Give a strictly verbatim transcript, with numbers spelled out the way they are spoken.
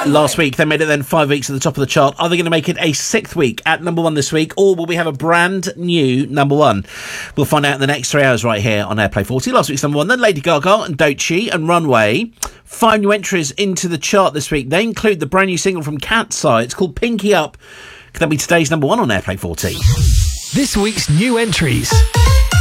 last week. They made it then five weeks at the top of the chart. Are they going to make it a sixth week at number one this week, or will we have a brand new number one? We'll find out in the next three hours right here on Airplay forty. Last week's number one, then Lady Gaga and Doechii and Runway. Five new entries into the chart this week. They include the brand new single from Cat's Eye. It's called Pinky Up. Could that be today's number one on Airplay forty? This week's new entries.